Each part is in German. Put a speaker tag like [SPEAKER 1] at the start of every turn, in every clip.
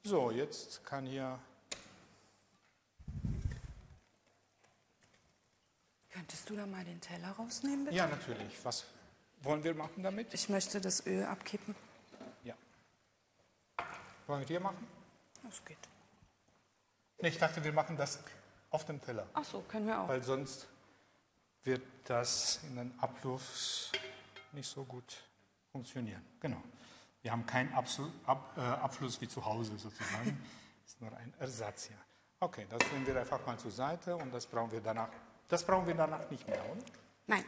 [SPEAKER 1] So, jetzt kann hier...
[SPEAKER 2] Könntest du da mal den Teller rausnehmen, bitte?
[SPEAKER 1] Ja, natürlich. Was wollen wir machen damit?
[SPEAKER 2] Ich möchte das Öl abkippen.
[SPEAKER 1] Ja. Wollen wir hier machen?
[SPEAKER 2] Das geht.
[SPEAKER 1] Nee, ich dachte, wir machen das auf dem Teller.
[SPEAKER 2] Ach so, können wir auch.
[SPEAKER 1] Weil sonst wird das in den Abfluss nicht so gut funktionieren. Genau. Wir haben keinen Abfluss wie zu Hause sozusagen. Das ist nur ein Ersatz hier. Okay, das nehmen wir einfach mal zur Seite und das brauchen wir danach. Das brauchen wir danach nicht mehr, oder?
[SPEAKER 2] Nein.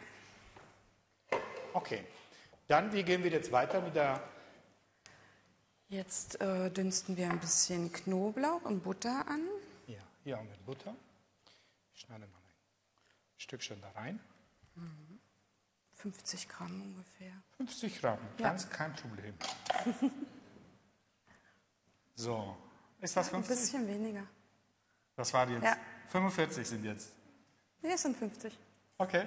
[SPEAKER 1] Okay. Dann, wie gehen wir jetzt weiter mit der...
[SPEAKER 2] Jetzt dünsten wir ein bisschen Knoblauch und Butter an.
[SPEAKER 1] Ja, hier haben wir Butter. Ich schneide mal ein Stückchen da rein.
[SPEAKER 2] 50 Gramm ungefähr.
[SPEAKER 1] 50 Gramm,
[SPEAKER 2] Ja.
[SPEAKER 1] ganz kein Problem. So, ist das
[SPEAKER 2] Ein
[SPEAKER 1] 50?
[SPEAKER 2] bisschen weniger.
[SPEAKER 1] Das war jetzt.
[SPEAKER 2] Ja.
[SPEAKER 1] 45 sind jetzt.
[SPEAKER 2] Nee, es sind 50.
[SPEAKER 1] Okay.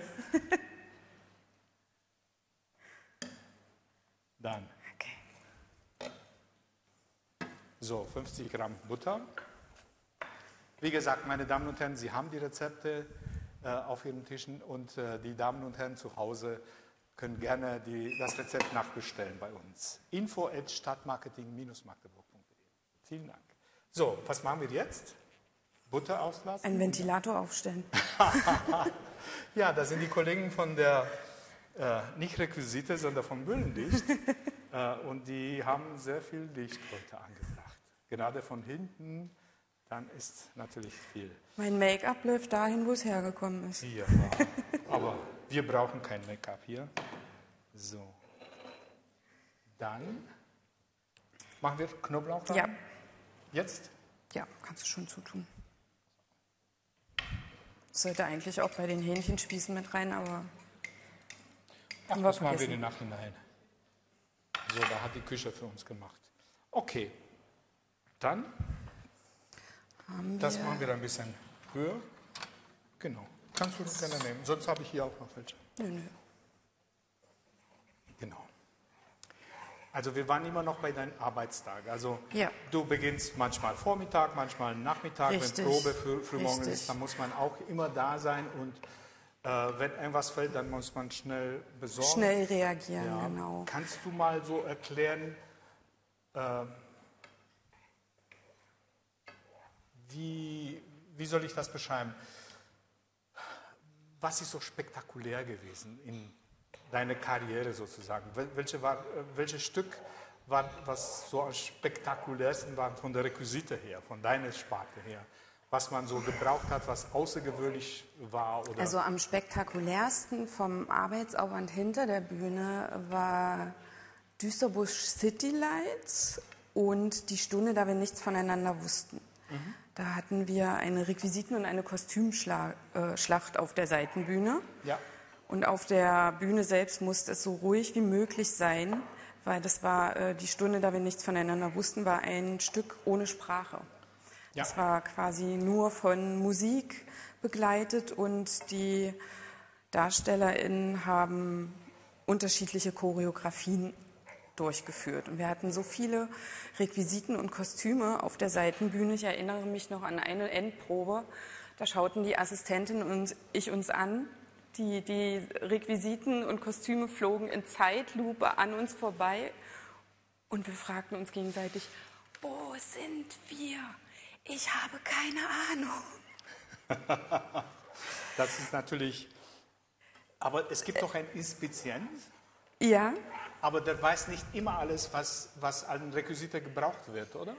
[SPEAKER 1] Dann.
[SPEAKER 2] Okay.
[SPEAKER 1] So, 50 Gramm Butter. Wie gesagt, meine Damen und Herren, Sie haben die Rezepte auf Ihren Tischen und die Damen und Herren zu Hause können gerne das Rezept nachbestellen bei uns. info@stadtmarketing-magdeburg.de. Vielen Dank. So, was machen wir jetzt? Butter auslassen?
[SPEAKER 2] Einen Ventilator aufstellen.
[SPEAKER 1] Ja, das sind die Kollegen von der, nicht Requisite, sondern vom Büllenlicht. Und die haben sehr viel Licht heute angebracht. Gerade von hinten, dann ist natürlich viel.
[SPEAKER 2] Mein Make-up läuft dahin, wo es hergekommen ist.
[SPEAKER 1] Hier, aber wir brauchen kein Make-up hier. So. Dann machen wir Knoblauch rein.
[SPEAKER 2] Ja.
[SPEAKER 1] Jetzt?
[SPEAKER 2] Ja, kannst du schon zutun. Sollte eigentlich auch bei den Hähnchenspießen mit rein, aber
[SPEAKER 1] Ach,
[SPEAKER 2] haben
[SPEAKER 1] das
[SPEAKER 2] wir
[SPEAKER 1] machen wir
[SPEAKER 2] vergessen.
[SPEAKER 1] im Nachhinein. So, da hat die Küche für uns gemacht. Okay. Dann, das machen wir ein bisschen höher. Genau. Kannst du das gerne nehmen. Sonst habe ich hier auch noch welche.
[SPEAKER 2] Nö.
[SPEAKER 1] Genau. Also wir waren immer noch bei deinem Arbeitstag. Also
[SPEAKER 2] Ja.
[SPEAKER 1] du beginnst manchmal Vormittag, manchmal Nachmittag,
[SPEAKER 2] Richtig.
[SPEAKER 1] wenn Probe für morgen
[SPEAKER 2] Richtig.
[SPEAKER 1] ist, dann muss man auch immer da sein und wenn irgendwas fällt, dann muss man schnell besorgen.
[SPEAKER 2] Schnell reagieren,
[SPEAKER 1] Ja.
[SPEAKER 2] genau.
[SPEAKER 1] Kannst du mal so erklären, wie soll ich das beschreiben? Was ist so spektakulär gewesen in deiner Karriere sozusagen? Welches Stück war, was so am spektakulärsten war von der Requisite her, von deiner Sparte her? Was man so gebraucht hat, was außergewöhnlich war? Oder?
[SPEAKER 2] Also am spektakulärsten vom Arbeitsaufwand hinter der Bühne war Düsterbusch City Lights und die Stunde, da wir nichts voneinander wussten. Da hatten wir eine Requisiten- und eine Kostümschlacht auf der Seitenbühne.
[SPEAKER 1] Ja.
[SPEAKER 2] Und auf der Bühne selbst musste es so ruhig wie möglich sein, weil das war die Stunde, da wir nichts voneinander wussten, war ein Stück ohne Sprache.
[SPEAKER 1] Ja.
[SPEAKER 2] Das war quasi nur von Musik begleitet und die DarstellerInnen haben unterschiedliche Choreografien durchgeführt. Und wir hatten so viele Requisiten und Kostüme auf der Seitenbühne. Ich erinnere mich noch an eine Endprobe. Da schauten die Assistentin und ich uns an. Die Requisiten und Kostüme flogen in Zeitlupe an uns vorbei. Und wir fragten uns gegenseitig, wo sind wir? Ich habe keine Ahnung.
[SPEAKER 1] Das ist natürlich... Aber es gibt doch einen Inspizient.
[SPEAKER 2] Ja,
[SPEAKER 1] Aber der weiß nicht immer alles, was an Requisite gebraucht wird, oder?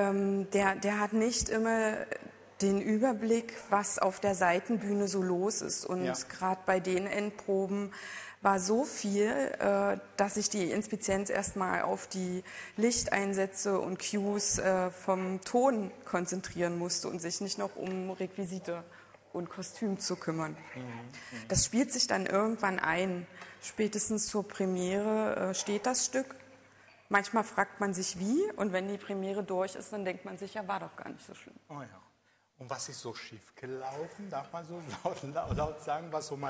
[SPEAKER 2] der hat nicht immer den Überblick, was auf der Seitenbühne so los ist. Und
[SPEAKER 1] Ja.
[SPEAKER 2] gerade bei den Endproben war so viel, dass sich die Inspizienz erstmal auf die Lichteinsätze und Cues vom Ton konzentrieren musste und sich nicht noch um Requisite und Kostüm zu kümmern. Das spielt sich dann irgendwann ein. Spätestens zur Premiere steht das Stück. Manchmal fragt man sich wie und wenn die Premiere durch ist, dann denkt man sich, ja, war doch gar nicht so schlimm.
[SPEAKER 1] Oh ja. Und was ist so schief gelaufen? Darf man so laut sagen, was so mal